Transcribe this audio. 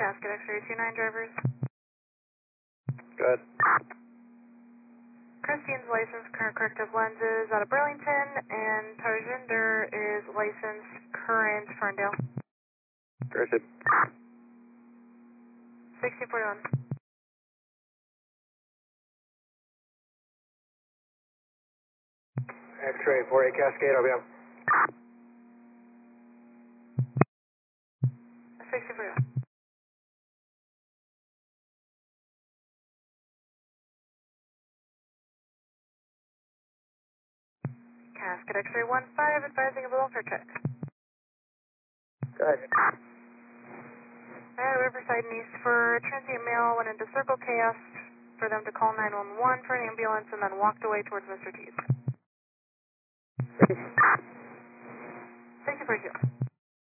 Casket X-ray 29 drivers. Good. Christine's license, current corrective lenses out of Burlington, and Tarjinder is licensed current Ferndale. Corrected. 6041. X-ray 48 Cascade, RBM. 6041. Casket X-ray 15, advising of a welfare check. Good. Alright, Riverside and East for transient mail went into Circle K, asked for them to call 911 for an ambulance, and then walked away towards Mr. T's. 6042.